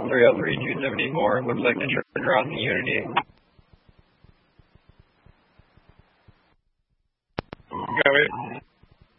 303-274 would like to trigger on the Unity. Go it.